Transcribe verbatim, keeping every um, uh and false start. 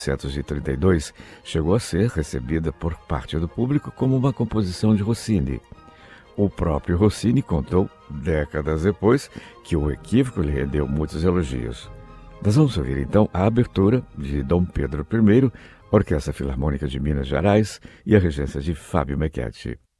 mil novecentos e trinta e dois, chegou a ser recebida por parte do público como uma composição de Rossini. O próprio Rossini contou, décadas depois, que o equívoco lhe rendeu muitos elogios. Nós vamos ouvir então a abertura de Dom Pedro I, Orquestra Filarmônica de Minas Gerais e a regência de Fábio Mequetti.